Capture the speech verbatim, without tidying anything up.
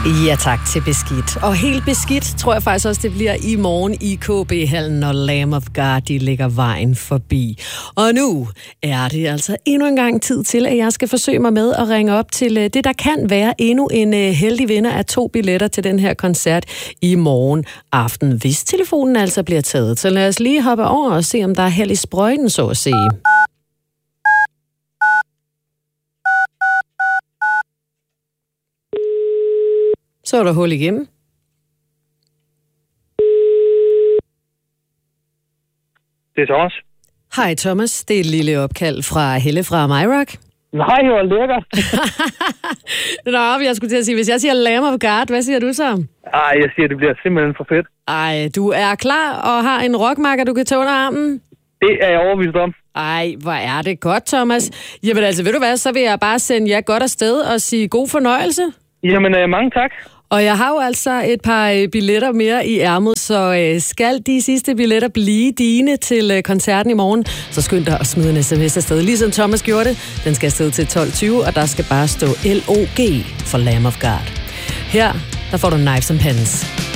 Ja tak til beskidt. Og helt beskidt tror jeg faktisk også, det bliver i morgen i K B-hallen, når Lamb of God de lægger vejen forbi. Og nu er det altså endnu en gang tid til, at jeg skal forsøge mig med at ringe op til det, der kan være endnu en heldig vinder af to billetter til den her koncert i morgen aften, hvis telefonen altså bliver taget. Så lad os lige hoppe over og se, om der er held i sprøjten, så at sige. Så er der hul igennem. Det er Thomas. Hej Thomas, det er et lille opkald fra Helle fra MyRock. Nej, hvor lækkert. Nå, jeg skulle til at sige, hvis jeg siger Lamb of God, hvad siger du så? Ej, jeg siger, det bliver simpelthen for fedt. Ej, du er klar og har en rockmarker, du kan tage under armen? Det er jeg overbevist om. Ej, hvor er det godt, Thomas. Jamen altså, ved du hvad, så vil jeg bare sende jer godt afsted og sige god fornøjelse. Jamen, øh, mange tak. Og jeg har jo altså et par øh, billetter mere i ærmet, så øh, skal de sidste billetter blive dine til øh, koncerten i morgen, så skynd dig at smide en sms afsted, ligesom Thomas gjorde det. Den skal afsted til tolv tyve, og der skal bare stå L O G for Lamb of God. Her, der får du Knives and Pens.